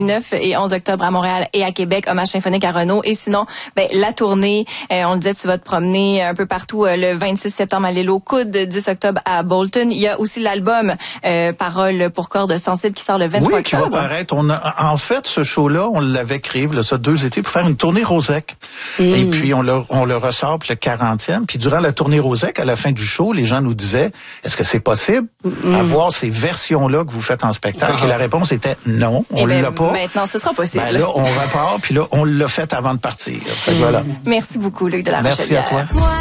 9 et 11 octobre à Montréal et à Québec, Hommage symphonique à Renaud. Et sinon, la tournée, on le disait, tu vas te promener un peu partout le 26 septembre à l'île aux Coudes, 10 octobre à Bolton. Il y a aussi l'album Paroles pour cordes sensibles qui sort le 23 octobre. Oui, qui va paraître. En fait, ce show-là, on l'avait créé, ça 2 étés, pour faire une tournée Rosec. Et puis, on le ressort pour le 40e. Puis, durant la tournée Rosec, à la fin du show, les gens nous disaient, est-ce que c'est possible avoir ces versions-là que vous faites en spectacle? Et la réponse était non, on l'a pas. Maintenant, ce sera possible. Là, on repart, puis là, on l'a fait avant de partir. Fait que voilà. Merci beaucoup, Luc de la Rochelière. Merci à toi.